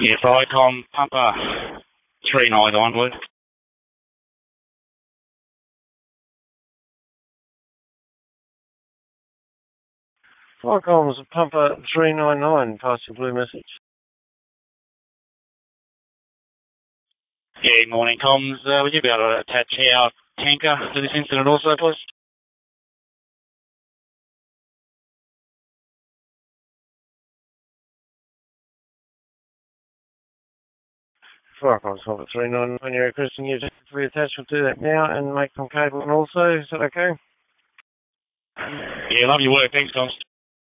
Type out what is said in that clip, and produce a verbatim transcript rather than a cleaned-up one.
Yeah, Viacom, Pumper three nine nine, please. Viacom's Pumper three nine nine, pass your blue message. Yeah, morning, comms. Uh, would you be able to attach our tanker to this incident also, please? Viacom's Pumper three nine nine, you're requesting you to be attached. We'll do that now and make some cable and also. Is that okay? Yeah, love your work. Thanks, comms.